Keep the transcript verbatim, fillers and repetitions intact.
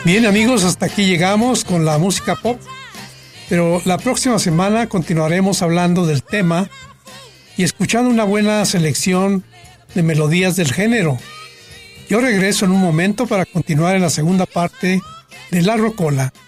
Bien, amigos, hasta aquí llegamos con la música pop, pero la próxima semana continuaremos hablando del tema y escuchando una buena selección de melodías del género. Yo regreso en un momento para continuar en la segunda parte de La Rocola.